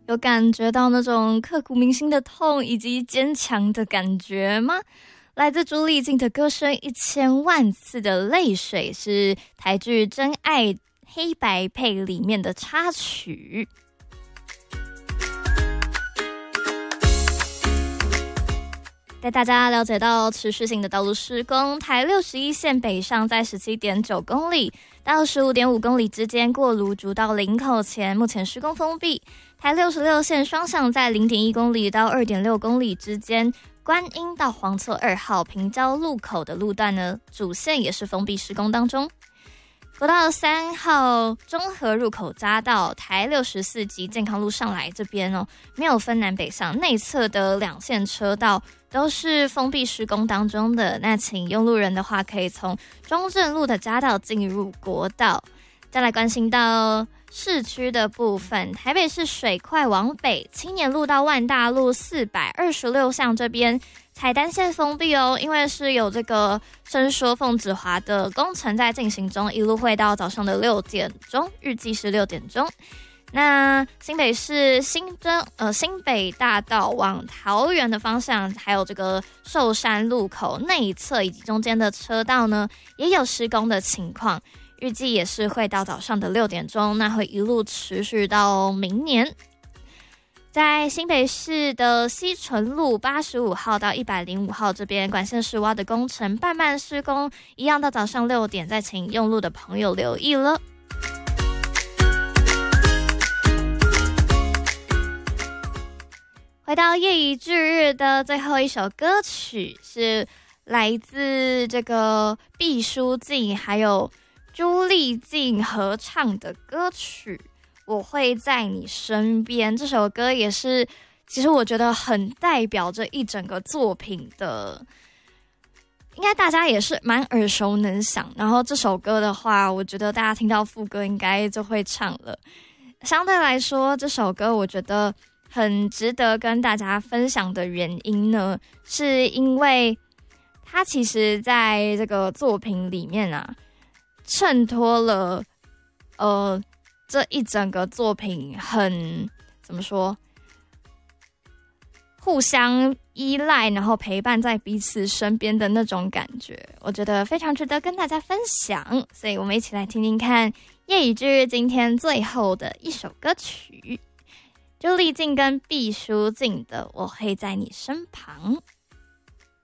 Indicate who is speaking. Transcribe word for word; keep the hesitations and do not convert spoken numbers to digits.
Speaker 1: 有感觉到那种刻骨铭心的痛以及坚强的感觉吗？来自朱丽静的歌声《一千万次的泪水》是台剧《真爱黑白配》里面的插曲。带大家了解到持续性的道路施工，台六十一线北上在 十七点九公里到 十五点五公里之间过芦竹到林口前，目前施工封闭。台六十六线双向在 零点一公里到 二点六公里之间，观音到黄厝二号平交路口的路段呢，主线也是封闭施工当中。国道三号中和入口匝道台六十四级健康路上来这边哦，没有分南北向，内侧的两线车道都是封闭施工当中的。那请用路人的话，可以从中正路的匝道进入国道。再来关心到市区的部分，台北市水快往北，青年路到万大路四百二十六巷这边彩丹线封闭哦，因为是有这个伸缩凤子华的工程在进行中，一路会到早上的六点钟，预计是六点钟。那新北市新增呃新北大道往桃园的方向，还有这个寿山路口内侧以及中间的车道呢，也有施工的情况。预计也是会到早上的六点钟，那会一路持续到明年。在新北市的西纯路八十五号到一百零五号这边管线室挖的工程慢慢施工，一样到早上六点，再请用路的朋友留意了。回到夜以继日的最后一首歌曲，是来自这个毕书尽还有朱丽静合唱的歌曲《我会在你身边》。这首歌也是其实我觉得很代表着一整个作品的，应该大家也是蛮耳熟能详。然后这首歌的话，我觉得大家听到副歌应该就会唱了。相对来说，这首歌我觉得很值得跟大家分享的原因呢，是因为它其实在这个作品里面啊，衬托了呃这一整个作品很怎么说，互相依赖，然后陪伴在彼此身边的那种感觉，我觉得非常值得跟大家分享。所以我们一起来听听看夜以继日今天最后的一首歌曲，朱丽静跟毕书尽的《我会在你身旁》。